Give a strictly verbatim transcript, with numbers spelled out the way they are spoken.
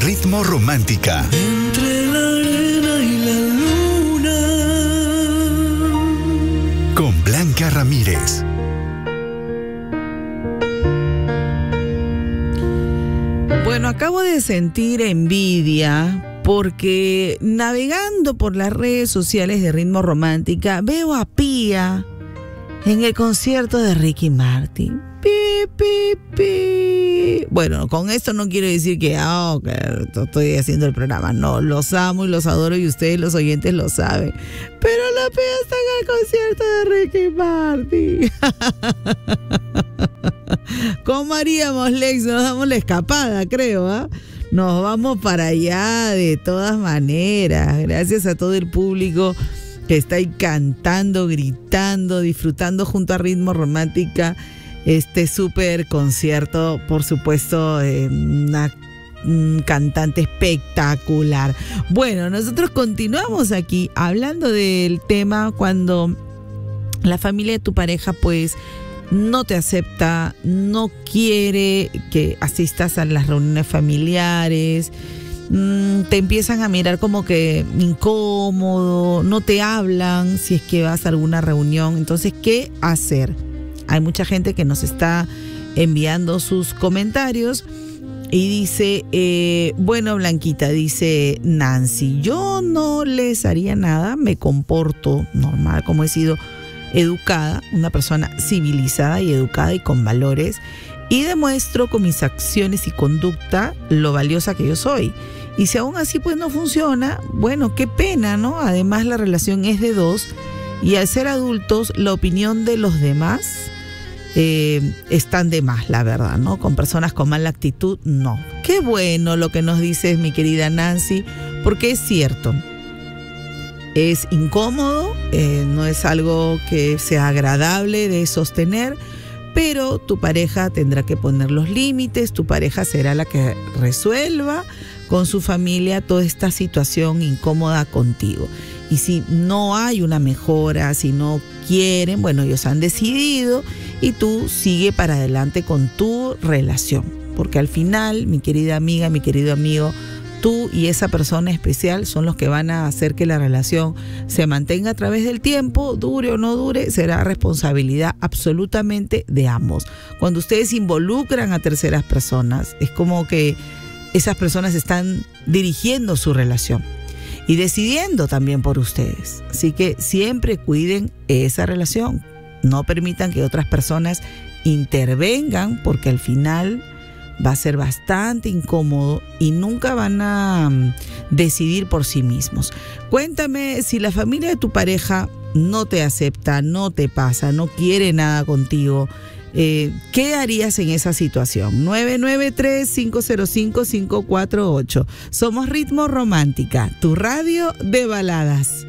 Ritmo Romántica. Entre la arena y la luna. Con Blanca Ramírez. Bueno, acabo de sentir envidia porque navegando por las redes sociales de Ritmo Romántica veo a Pía en el concierto de Ricky Martin. Pi, pi, pi. Bueno, con esto no quiero decir que, oh, que estoy haciendo el programa. No, los amo y los adoro y ustedes, los oyentes, lo saben. Pero la Pía está en el concierto de Ricky Martin. ¿Cómo haríamos, Lex? Nos damos la escapada, creo, ¿ah? ¿eh? Nos vamos para allá de todas maneras. Gracias a todo el público que está ahí cantando, gritando, disfrutando junto a Ritmo Romántica este súper concierto. Por supuesto, eh, una un cantante espectacular. Bueno, nosotros continuamos aquí hablando del tema cuando la familia de tu pareja pues no te acepta, no quiere que asistas a las reuniones familiares, te empiezan a mirar como que incómodo, no te hablan si es que vas a alguna reunión. Entonces, ¿qué hacer? Hay mucha gente que nos está enviando sus comentarios y dice, eh, bueno, Blanquita, dice Nancy, yo no les haría nada, me comporto normal como he sido educada, una persona civilizada y educada y con valores, y demuestro con mis acciones y conducta lo valiosa que yo soy. Y si aún así pues no funciona, bueno, qué pena, ¿no? Además la relación es de dos y al ser adultos la opinión de los demás eh, están de más, la verdad, ¿no? Con personas con mala actitud, no. Qué bueno lo que nos dices, mi querida Nancy, porque es cierto. Es incómodo, eh, no es algo que sea agradable de sostener, pero tu pareja tendrá que poner los límites, tu pareja será la que resuelva con su familia toda esta situación incómoda contigo. Y si no hay una mejora, si no quieren, bueno, ellos han decidido y tú sigue para adelante con tu relación. Porque al final, mi querida amiga, mi querido amigo, tú y esa persona especial son los que van a hacer que la relación se mantenga a través del tiempo, dure o no dure, será responsabilidad absolutamente de ambos. Cuando ustedes involucran a terceras personas, es como que esas personas están dirigiendo su relación y decidiendo también por ustedes. Así que siempre cuiden esa relación, no permitan que otras personas intervengan porque al final va a ser bastante incómodo y nunca van a um, decidir por sí mismos. Cuéntame, si la familia de tu pareja no te acepta, no te pasa, no quiere nada contigo, eh, ¿qué harías en esa situación? nueve nueve tres, cinco cero cinco, cinco cuatro ocho. Somos Ritmo Romántica, tu radio de baladas.